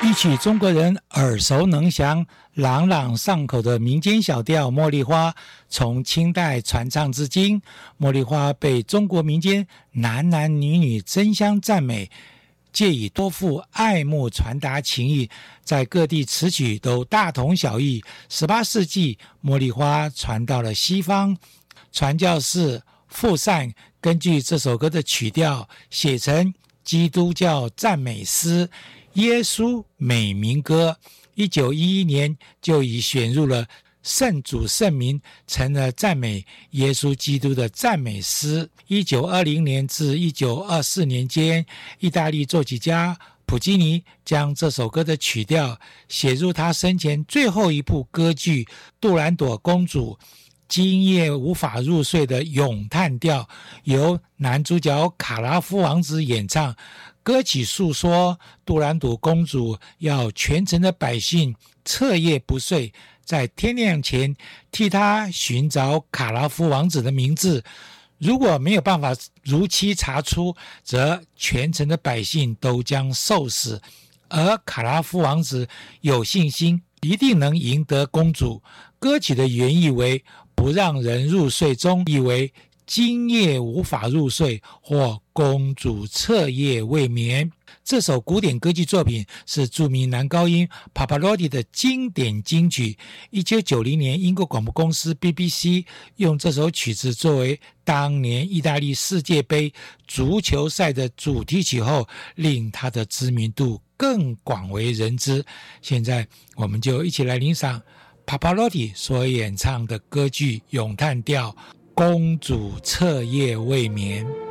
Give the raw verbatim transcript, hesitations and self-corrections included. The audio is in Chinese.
一曲中国人耳熟能详、朗朗上口的民间小调《茉莉花》，从清代传唱至今。茉莉花被中国民间男男女女争相赞美，借以多幅爱慕传达情意，在各地词曲都大同小异。十八世纪，茉莉花传到了西方，传教士傅散根据这首歌的曲调写成基督教赞美诗《耶稣美名歌》，一九一一年就已选入了圣主圣名，成了赞美耶稣基督的赞美诗。一九二零年至一九二四年间，意大利作曲家普基尼将这首歌的曲调写入他生前最后一部歌剧《杜兰朵公主》，今夜无法入睡的咏叹调，由男主角卡拉夫王子演唱。歌曲诉说杜兰朵公主要全城的百姓彻夜不睡，在天亮前替她寻找卡拉夫王子的名字，如果没有办法如期查出，则全城的百姓都将受死，而卡拉夫王子有信心一定能赢得公主。歌曲的原意为不让人入睡中，意为今夜无法入睡，或公主彻夜未眠。这首古典歌剧作品是著名男高音 Pavarotti 的经典金曲。一九九零年，英国广播公司 B B C 用这首曲子作为当年意大利世界杯足球赛的主题曲后，令他的知名度更广为人知。现在我们就一起来欣赏 Pavarotti 所演唱的歌剧咏叹调《公主彻夜未眠》。